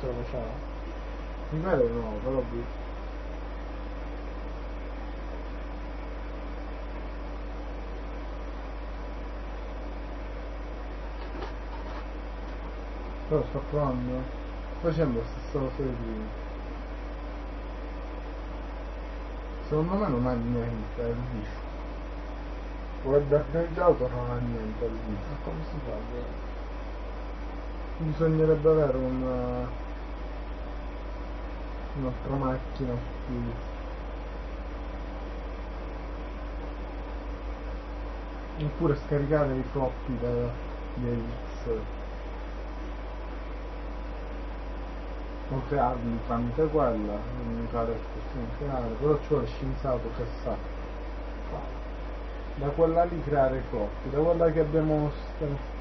ce lo facciamo. Mi pare no, però però sto provando, facendo la stessa cosa di prima. Secondo me non ha niente il disco. Web danneggiato non ha niente il disco. Ma come si fa? Bisognerebbe avere un'altra macchina qui. Oppure scaricare i floppy da X o crearli tramite quella, non mi pare che possiamo creare, però ci vuole scienziato che sa da quella lì creare i floppy, da quella che abbiamo